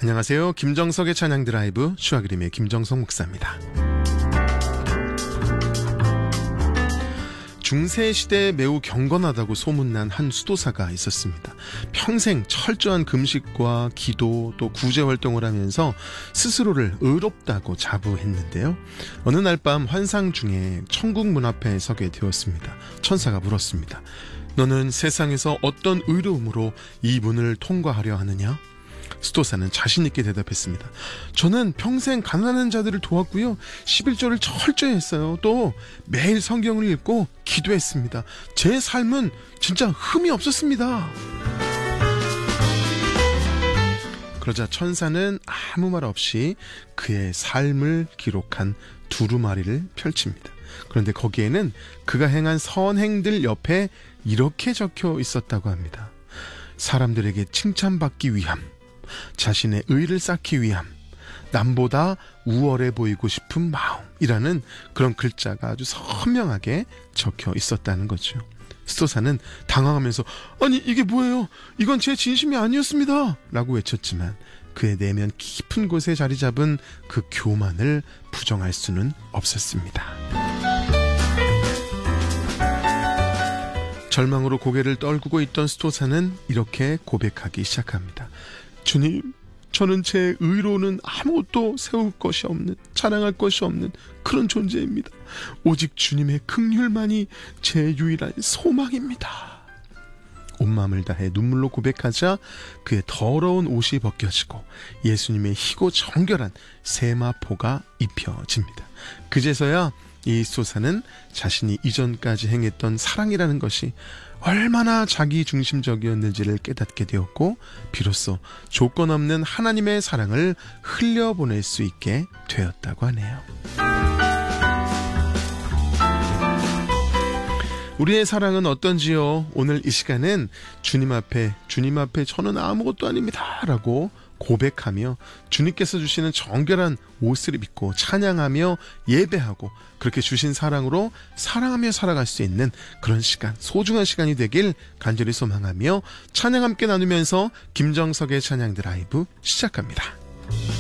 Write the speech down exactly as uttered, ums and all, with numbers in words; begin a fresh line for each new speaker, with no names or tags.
안녕하세요. 김정석의 찬양 드라이브 슈아그림의 김정석 목사입니다. 중세시대에 매우 경건하다고 소문난 한 수도사가 있었습니다. 평생 철저한 금식과 기도 또 구제활동을 하면서 스스로를 의롭다고 자부했는데요. 어느 날 밤 환상 중에 천국 문 앞에 서게 되었습니다. 천사가 물었습니다. 너는 세상에서 어떤 의로움으로 이 문을 통과하려 하느냐? 수도사는 자신있게 대답했습니다. 저는 평생 가난한 자들을 도왔고요. 십일조를 철저히 했어요. 또 매일 성경을 읽고 기도했습니다. 제 삶은 진짜 흠이 없었습니다. 그러자 천사는 아무 말 없이 그의 삶을 기록한 두루마리를 펼칩니다. 그런데 거기에는 그가 행한 선행들 옆에 이렇게 적혀 있었다고 합니다. 사람들에게 칭찬받기 위함, 자신의 의를 쌓기 위함, 남보다 우월해 보이고 싶은 마음이라는 그런 글자가 아주 선명하게 적혀 있었다는 거죠. 수도사는 당황하면서 아니 이게 뭐예요? 이건 제 진심이 아니었습니다 라고 외쳤지만 그의 내면 깊은 곳에 자리 잡은 그 교만을 부정할 수는 없었습니다. 절망으로 고개를 떨구고 있던 수도사는 이렇게 고백하기 시작합니다. 주님, 저는 제 의로는 아무것도 세울 것이 없는, 자랑할 것이 없는 그런 존재입니다. 오직 주님의 긍휼만이 제 유일한 소망입니다. 온 마음을 다해 눈물로 고백하자 그의 더러운 옷이 벗겨지고 예수님의 희고 정결한 세마포가 입혀집니다. 그제서야 이 수도사는 자신이 이전까지 행했던 사랑이라는 것이 얼마나 자기 중심적이었는지를 깨닫게 되었고 비로소 조건 없는 하나님의 사랑을 흘려보낼 수 있게 되었다고 하네요. 우리의 사랑은 어떤지요? 오늘 이 시간은 주님 앞에 주님 앞에 저는 아무것도 아닙니다 라고 고백하며 주님께서 주시는 정결한 옷을 입고 찬양하며 예배하고 그렇게 주신 사랑으로 사랑하며 살아갈 수 있는 그런 시간, 소중한 시간이 되길 간절히 소망하며 찬양 함께 나누면서 김정석의 찬양 드라이브 시작합니다.